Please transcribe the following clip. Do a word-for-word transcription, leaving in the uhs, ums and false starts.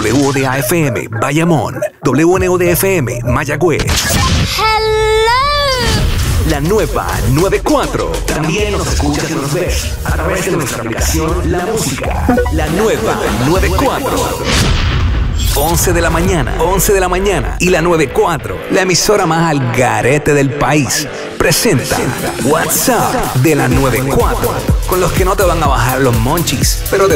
W O D A F M, Bayamón. W N O D F M, Mayagüez. Hello. La nueva noventa y cuatro. También nos escuchas y nos ves a través de nuestra aplicación La Música. La nueva noventa y cuatro. once de la mañana, once de la mañana. Y la noventa y cuatro, la emisora más al garete del país, presenta WhatsApp de la noventa y cuatro. Con los que no te van a bajar los monchis, pero te